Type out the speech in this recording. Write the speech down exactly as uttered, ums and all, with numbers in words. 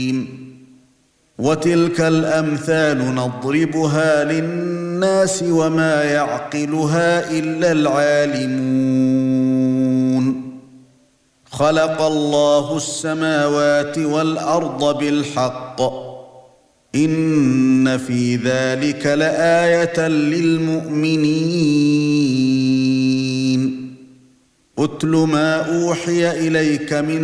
وتلك الأمثال نضربها للناس وما يعقلها إلا العالمون خلق الله السماوات والأرض بالحق إن في ذلك لآية للمؤمنين اتل ما أوحي إليك من